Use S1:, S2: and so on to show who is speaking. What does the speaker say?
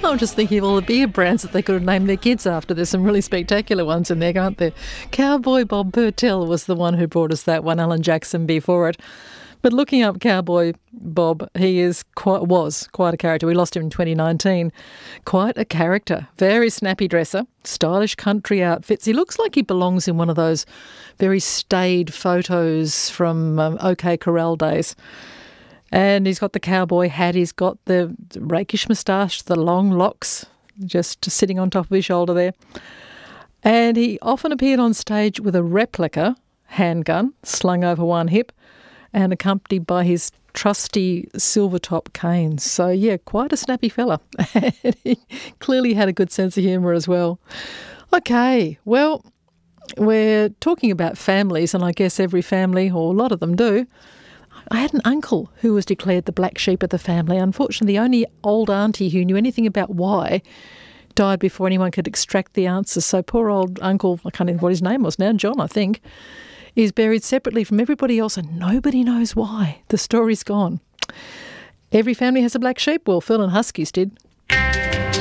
S1: I'm just thinking of all the beer brands that they could have named their kids after. There's some really spectacular ones in there, aren't there? Cowboy Bob Purtell was the one who brought us that one, Alan Jackson before it. But looking up Cowboy Bob, he was quite a character. We lost him in 2019. Quite a character. Very snappy dresser, stylish country outfits. He looks like he belongs in one of those very staid photos from OK Corral days. And he's got the cowboy hat. He's got the rakish moustache, the long locks just sitting on top of his shoulder there. And he often appeared on stage with a replica handgun slung over one hip, and accompanied by his trusty silver-top canes. So, yeah, quite a snappy fella. And he clearly had a good sense of humour as well. Okay, well, we're talking about families, and I guess every family, or a lot of them do. I had an uncle who was declared the black sheep of the family. Unfortunately, the only old auntie who knew anything about why died before anyone could extract the answers. So poor old uncle, I can't even what his name was now, John, I think, is buried separately from everybody else and nobody knows why. The story's gone. Every family has a black sheep. Well, Phil and Huskies did.